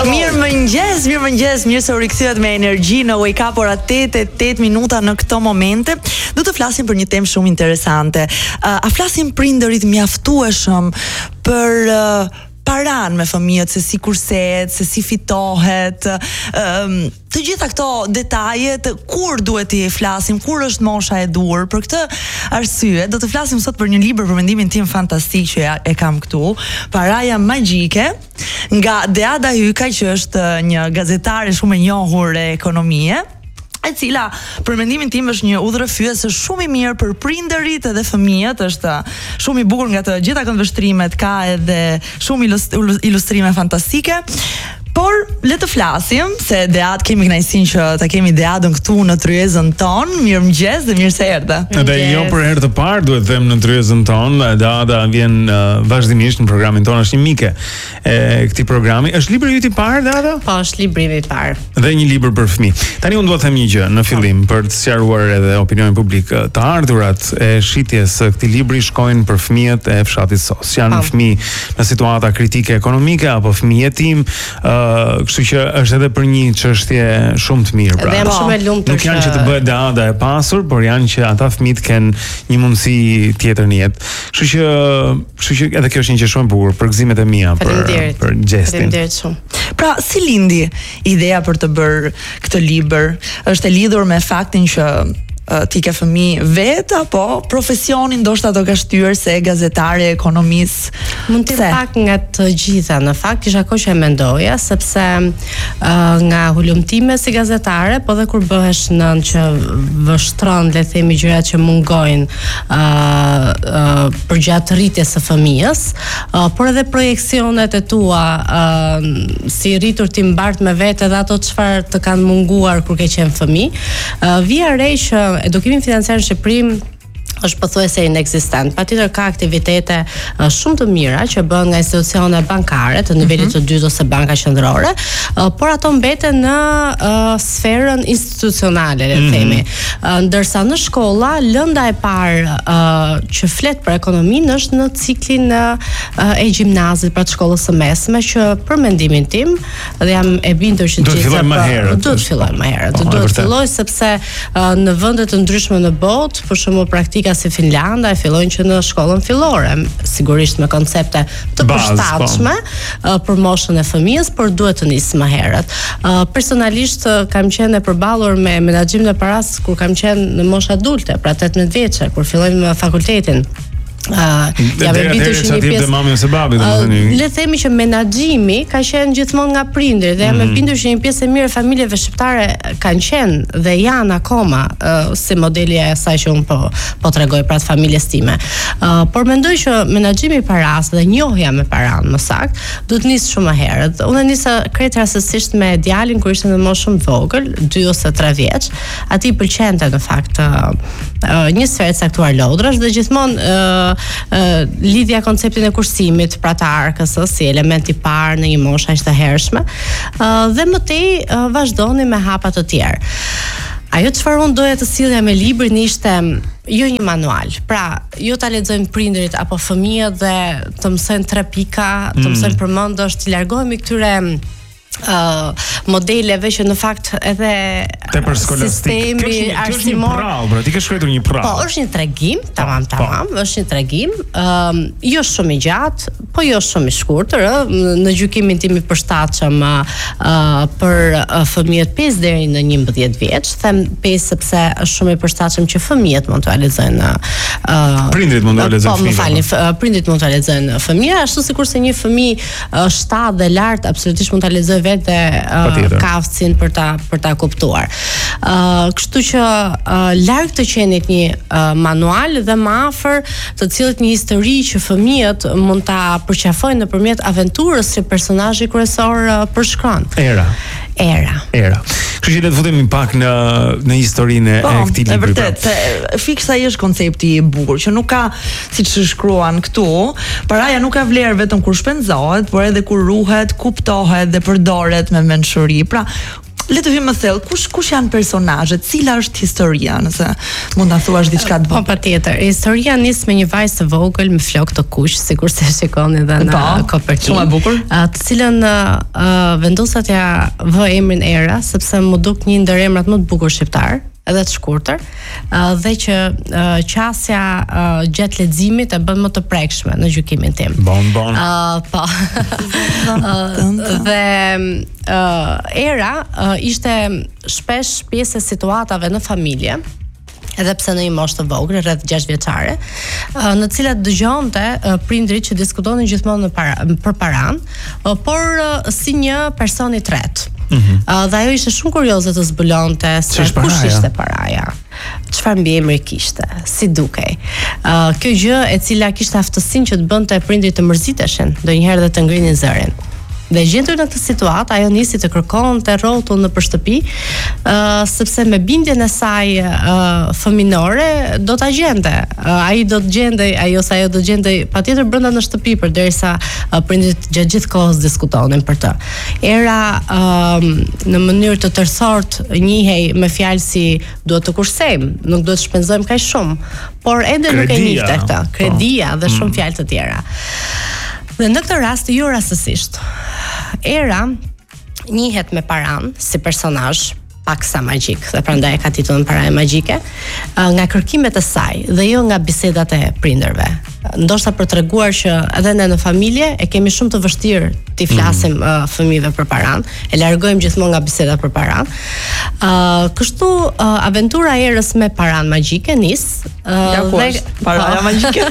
Mirëmëngjes, mirë se u rikthyet me energji në Wake Up ora 8 minuta në këto momente. Do të flasim për një temë shumë interesante. A flasin prindërit mjaftueshëm për paran me fëmijët, se si kursehet, se si fitohet, të gjitha këto detajet, kur duhet i flasim, kur është mosha e dur. Për këtë arsye do të flasim sot për një libër për mendimin tim fantastik që e kam këtu, Paraja Magjike, nga Deada Hyka, që është një gazetare shumë e njohur e ekonomie, e cila për mendimin tim është një udhërrëfyes shumë i mirë për prindërit edhe fëmijët, është shumë i bukur nga të gjitha këndvështrimet, ka edhe shumë ilustrime fantastike. Por le të flasim se Dead kemi kënaqësinë që ta kemi Deadën këtu në tryezën tonë. Mirëmëngjes dhe mirë se erdhe. Edhe jo për herë të parë duhet të them në tryezën tonë. Deada vjen vazhdimisht në programin tonë, është një mike e këtij programi. Është libri yt i parë, Deada? Po, është libri i parë. Dhe një libër për fëmijë. Tani unë dua të them një gjë në fillim për të sqaruar edhe opinionin publik. Të ardhurat e shitjes së këtij libri shkojnë për fëmijët e fshatit SOS. Janë fëmijë në situata kritike ekonomike apo fëmijë jetim. Kështu që është edhe për një çështje shumë të mirë, pra. Dhe jam shumë e lumtur. Nuk janë që të bëhet Deada e pasur, por janë që ata fëmijët kenë një mundësi tjetër në jetë. Kështu që edhe kjo është një gjë shumë e bukur, përgëzimet e mia për gestin. Faleminderit shumë. Pra, si lindi ideja për të bërë këtë libër? Është e lidhur me faktin që ti ke fëmijë vet apo profesionin ndoshta do ka shtyr se gazetare ekonomis? Mund të pak nga të gjitha. Në fakt kisha kohë që e mendoja, sepse nga hulumtime si gazetare, po dhe kur bëhesh nën që vështron, le të themi, gjërat që mungojnë përgjatë rritjes së fëmijës, por edhe projeksionet e tua si rritur ti mbart me vetë edhe ato çfarë të kanë munguar kur ke qenë fëmijë, vija re që edukimin financiar në Shqipëri është pothuajse inekzistent. Patjetër ka aktivitete shumë të mira që bëhen nga institucione bankare të nivelit të dytë ose banka qendrore, por ato mbeten në sferën institucionale, le të themi. Ndërsa në shkolla lënda e parë që flet për ekonominë është në ciklin e gjimnazit, pra të shkollës së mesme, që për mendimin tim, dhe jam e bindur që duhet të fillojë më herët. Duhet të fillojë sepse në vende të ndryshme në botë, për shembull praktika si Finlanda e fillojnë që në shkollën fillore, sigurisht me koncepte të përshtatshme për moshën e fëmijës, por duhet të nisë më herët. Personalisht kam qenë e përballur me menaxhimin e paras kur kam qenë në moshë adulte, pra 18 vjeçe, kur fillojmë fakultetin. Ja bindur që një pjesë le të themi që menaxhimi ka qenë gjithmonë nga prindërit dhe jam e bindur që një pjesë e mirë e familjeve shqiptare kanë qenë dhe janë akoma si modeli e asaj që unë po tregoj pra të familjes time. Por mendoj që menaxhimi i paras dhe njohja me paran më saktë duhet nisë shumë më herët. Unë nisa krejt rastësisht me djalin kur ishte në moshë shumë vogël, 2 ose 3 vjeç. Atij pëlqente në fakt një sferë caktuar lodrash dhe gjithmonë lidhja konceptin e kursimit pra të arkës si element i parë në një moshë aq të hershme, dhe më tej vazhdoni me hapa të tjerë. Ajo çfarë unë doja të sillja me librin ishte jo një manual. Pra, jo ta lexojnë prindërit apo fëmijët dhe të mësojnë 3 pika, të mësojnë përmendosh, të largohemi këtyre modeleve që në fakt edhe sistemi arsimor. Ti ke shkruar një prall. Po, është një tregim, tamam, është një tregim, jo shumë i gjatë, po jo shumë i shkurtër, në gjykimin tim i përshtatshëm për fëmijët 5 deri në 11 vjeç, them 5 sepse është shumë i përshtatshëm që fëmijët mund t'u lexojnë. Prindrit mund t'u lexojnë. Po, më falni, prindrit mund t'u lexojnë fëmijë, ashtu sikurse një fëmijë 7 dhe lart absolutisht mund ta lexojë vetë ka aftësinë për ta kuptuar. Kështu që larg të qenit një manual dhe më afër të cilët një histori që fëmijët mund ta përqafojnë nëpërmjet aventurës që personazhi kryesor përshkron. Era. Kështu që le të futemi pak në historinë e këtij libri. Vërtet, fiks ai është koncepti i bukur, që nuk ka, siç shkruan këtu, paraja nuk ka vlerë vetëm kur shpenzohet, por edhe kur ruhet, kuptohet dhe përdoret me mençuri. Pra, le të hyjmë më thellë, kush janë personazhet, cila është historia, nëse mund ta thuash diçka të vogël. Po patjetër. Historia nis me një vajzë të vogël me flokë të kuq, sikur se shikoni edhe në kopertinë. Shumë e bukur. Të cilën vendosa t'ja vë emrin Era, sepse më duk një ndër emrat më të bukur shqiptar, edhe të shkurtër, dhe që qasja gjatë leximit e bën më të prekshme në gjykimin tim. Bon. Po. Dhe Era ishte shpesh pjesë e situatave në familje, edhe pse në një moshë të vogël, rreth 6 vjeçare, në të cilat dëgjonte prindrit që diskutonin gjithmonë për paran, por si një person i tretë. Dhe ajo ishte shumë kurioze të zbulonte se kush ishte paraja, çfarë mbiemri kishte, si dukej. Kjo gjë e cila kishte aftësinë që të bënte prindrit të mërziteshin, ndonjëherë dhe të ngrinin zërin. Dhe gjendur në këtë situatë, ajo nisi të kërkonte rrotull në shtëpi, sepse me bindjen e saj fëminore do ta gjente. Ai do të gjendej, ajo do të gjendej patjetër brenda në shtëpi, përderisa prindrit gjatë gjithë kohës diskutonin për të. Era në mënyrë të tërësort njihej me fjalë si duhet të kursejmë, nuk duhet të shpenzojmë kaq shumë, por ende nuk e njihte këtë, kredia dhe shumë fjalë të tjera. Dhe në këtë rast, jo rastësisht, Era njihet me paran si personazh paksa magjik, dhe prandaj ka titullin Paraja Magjike, nga kërkimet e saj dhe jo nga bisedat e prindërve. Ndoshta për treguar që edhe ne në familje e kemi shumë të vështirë t'i flasim fëmijëve për paran, e largojmë gjithmonë nga bisedat për paran. Kështu aventura e Erës me Paran Magjike nis. Ja ku është Paraja Magjike?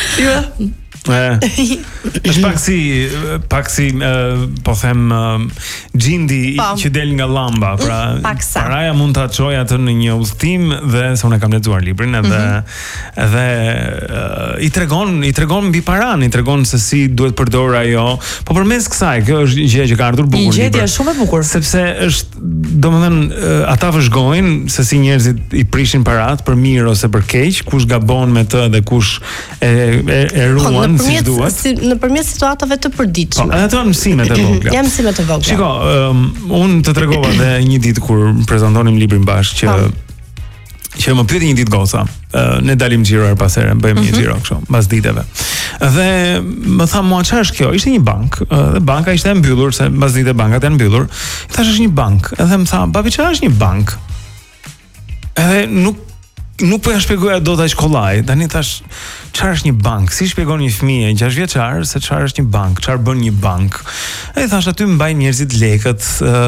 Është pak si po them gjindi që del nga llamba, pra paraja mund ta çojë atë në një udhtim, dhe se unë kam lexuar librin edhe i tregon mbi paran, i tregon se si duhet përdor ajo, po përmes kësaj, kjo është gjë që ka ardhur bukur. Një gjetje shumë e bukur, sepse është, domethënë, ata vëzhgojnë se si njerëzit i prishin parat për mirë ose për keq, kush gabon me të dhe kush e ruan. Nëpërmjet situatave të përditshme. Ato janë mësimet e vogla. Janë mësimet e vogla. Shiko, unë të tregova dhe një ditë kur prezantonim librin bashkë që më pyeti një ditë goca. Ne dalim xhiro her pas here, bëjmë një xhiro kështu, mbas ditëve. Dhe më tha mua, çfarë është kjo? Ishte një bank, dhe banka ishte e mbyllur, se mbas ditë bankat janë mbyllur. I thash është një bank. Edhe më tha, "Babi, çfarë është një bank?" Edhe nuk po ja shpjegoja dot aq kollaj. Tani thash, çfarë është një bank? Si shpjegon një fëmijë 6 vjeçar se çfarë është një bank? Çfarë bën një bank? E thash, aty mbajnë njerëzit lekët,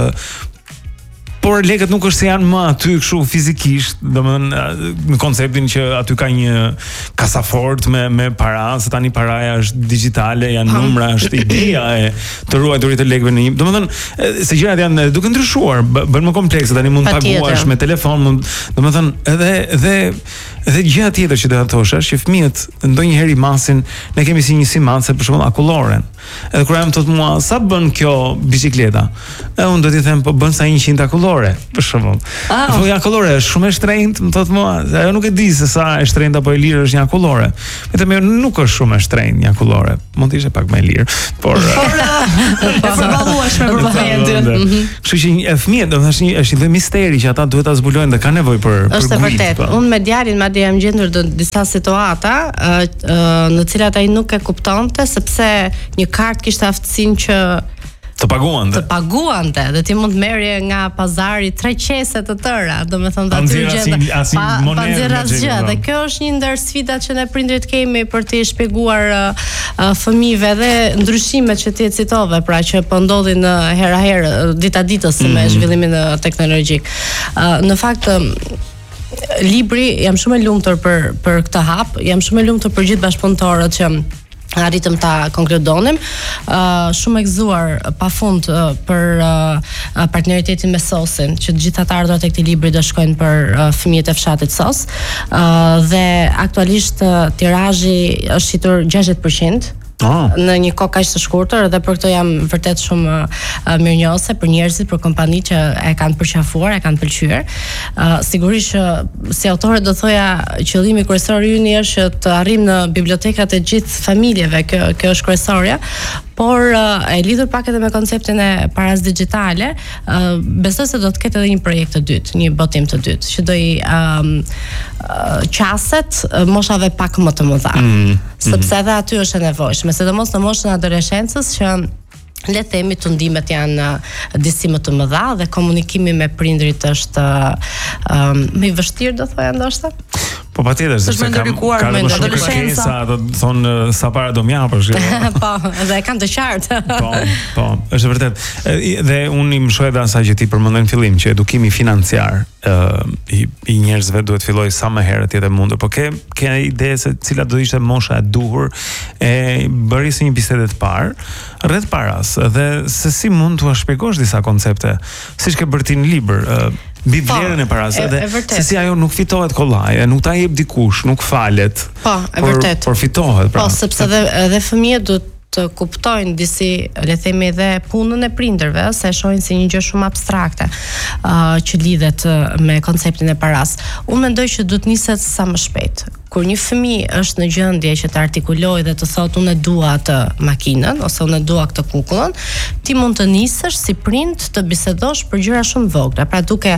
por lekët nuk është se janë më aty kështu fizikisht, domethënë në konceptin që aty ka një kasafort me para, se tani paraja është digjitale, janë numra, është ideja e të ruajturit të lekëve në një. Domethënë se gjërat janë duke ndryshuar, bën më komplekse, tani mund të paguash me telefon, domethënë edhe gjëra tjetër që do ta thosh është që fëmijët ndonjëherë i masin, ne kemi si një simanse për shembull akulloren. Edhe kur jam thot mua, sa bën kjo bicikleta? Unë do t'i them, po bën sa 100 akullore, për shembull. Po ja akullore është shumë e shtrenjtë, më thot mua, ajo nuk e di se sa e shtrenjtë apo e lirë është një akullore. Vetëm jo nuk është shumë e shtrenjtë një akullore. Mund të ishte pak më e lirë, por e përballueshme për momentin. Kështu që fëmijët, do të thashë, është një misteri që ata duhet ta zbulojnë dhe kanë nevojë për është e vërtetë. Unë me djalin madje jam gjendur në disa situata në të cilat ai nuk e kuptonte, sepse një kartë kishte aftësinë që të paguante dhe ti mund të merrje nga pazari 3 qese të tëra, domethënë aty gjen asgjë. Dhe kjo është një ndër sfidat që ne prindrit kemi për t'i shpjeguar fëmijëve dhe ndryshimet që ti citove, pra që po ndodhin hera herë dita ditës me zhvillimin teknologjik. Në fakt libri, jam shumë e lumtur për këtë hap, jam shumë e lumtur për gjithë bashkëpunëtorët që arritëm ta konkludonim, shumë e gëzuar pafund për partneritetin me SOS-in, që të gjitha të ardhurat e këtij libri do shkojnë për fëmijët e fshatit SOS, dhe aktualisht tirazhi është shitur 60%. Në një kohë kaq të shkurtër, dhe për këtë jam vërtet shumë mirënjohëse për njerëzit, për kompanitë që e kanë përqafuar, e kanë pëlqyer. Sigurisht që si autore do thoja qëllimi kryesor i ynë është të arrijmë në bibliotekat e gjithë familjeve, kjo është kryesorja, Por e lidhur pak edhe me konceptin e paras digjitale, besoj se do të ketë edhe një projekt të dytë, një botim të dytë, që do i qaset moshave pak më të mëdha. Sepse edhe aty është e nevojshme, sidomos në moshën e adoleshencës që le të themi tundimet janë disi më të mëdha dhe komunikimi me prindrit është më i vështirë, do thoya ndoshta. Po patjetër, sepse ka më shumë kërkesa, do të thonë sa para do m'japësh. Po, edhe e kanë të qartë. Po, është vërtet. Dhe unë më shoh edhe asaj që ti përmendën në fillim, që edukimi financiar i njerëzve duhet filloj sa më herët jetë mundur. Po ke ide se cila do ishte mosha e duhur e bëri si një bisedë të parë rreth paras, dhe se si mund t'ua shpjegosh disa koncepte, siç ke bërë ti në libër, mbi vlerën e paras, edhe se si ajo nuk fitohet kollaj, nuk ta jep dikush, nuk falet. Po, e vërtet. Por fitohet, pra. Po, sepse edhe fëmijët do të kuptojnë disi, le të themi, edhe punën e prindërve, se e shohin si një gjë shumë abstrakte, që lidhet me konceptin e paras. Unë mendoj që duhet niset sa më shpejt. Kur një fëmijë është në gjendje që të artikulojë dhe të thotë unë dua atë makinën ose unë dua këtë kukullën, ti mund të nisësh si prind të bisedosh për gjëra shumë vogla, pra duke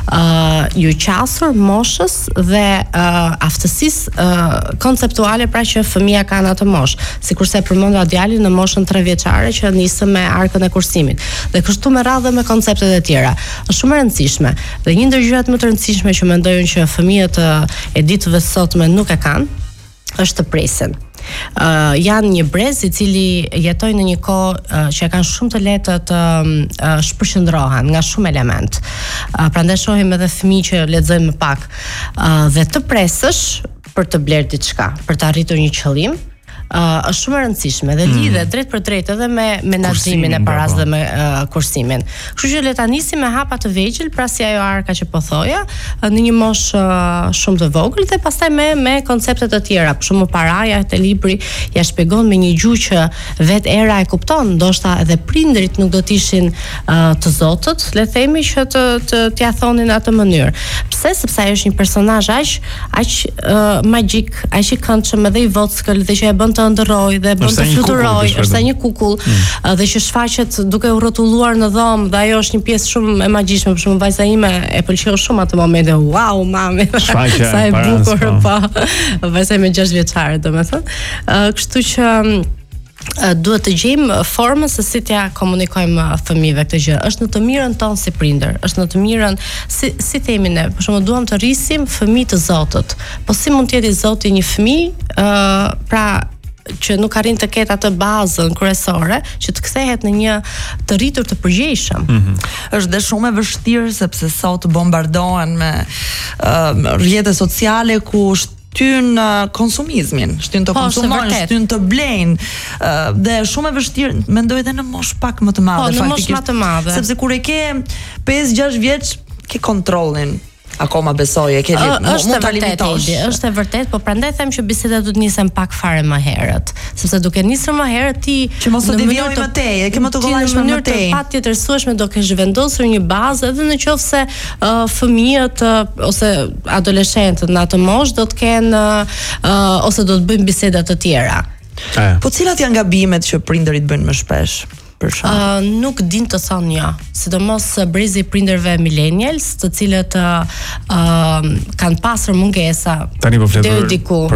ju qasur moshës dhe aftësisë konceptuale, pra që fëmia ka në atë moshë, sikurse përmenda djalin në moshën 3 vjeçare që nisë me arkën e kursimit. Dhe kështu me radhë me konceptet e tjera. Është shumë e rëndësishme. Dhe një ndër gjërat më të rëndësishme që mendoj unë që fëmijët e ditëve sotme nuk e kanë, është të presin. Janë një brez i cili jetoj në një kohë që kanë shumë të lehtë të shpërqendrohen nga shumë element. Prandaj shohim edhe fëmijë që lexojnë më pak dhe të presësh për të bler diçka, për të arritur një qëllim. Është shumë e rëndësishme dhe lidhet drejt për drejt edhe me menaxhimin e paras dhe me kursimin. Kështu që le ta nisim me hapa të vegjël, pra si ajo arka që po thoja, në një moshë shumë të vogël dhe pastaj me koncepte të tjera. Për shembull paraja te libri ja shpjegon me një gjuhë që vet era e kupton, ndoshta edhe prindrit nuk do të ishin të zotët, le të themi, që t'ia thonin në atë mënyrë. Pse? Sepse ai është një personazh aq magjik, aq i këndshëm edhe i vockël dhe që e bën të ndërroj dhe bën të fluturoj, është një kukull dhe që shfaqet duke u rrotulluar në dhomë, dhe ajo është një pjesë shumë e magjishme. Për shembull vajza ime e pëlqeu shumë atë moment, wow, mami, sa e bukur, po. Vajza ime 6 vjeçare, domethënë. Kështu që duhet të gjejmë formën se si t'ja komunikojmë fëmijëve këtë gjë. Është në të mirën tonë si prindër, është në të mirën si themi ne. Për shembull duam të rrisim fëmijë të zotët. Po si mund të jetë i zoti një fëmijë, pra që nuk arrin të ketë atë bazën kryesore që të kthehet në një të rritur të përgjegjshëm. Është dhe shumë e vështirë sepse sot bombardohen me rrjete sociale ku shtyn konsumizmin, shtyn të konsumojnë, shtyn të blejnë, dhe shumë e vështirë, mendoj edhe në moshë pak më të madhe, në moshë më të madhe. Sepse kur e ke 5-6 vjeç, ke kontrollin. Akoma besoj e ke është e vërtet, po prandaj them që biseda duhet nisen pak fare më herët, sepse duke nisur më herët ti që mos të devijojë më tej, e ke më të kollajshme më tej. Patjetërsueshme do kesh vendosur një bazë edhe nëse fëmijët ose adoleshentët në atë moshë do të kenë ose do të bëjnë biseda të tjera. Po cilat janë gabimet që prindërit bëjnë më shpesh? Nuk din të thonë jo, sidomos brezi i prindërve millennials, të cilët kanë pasur mungesa deri diku.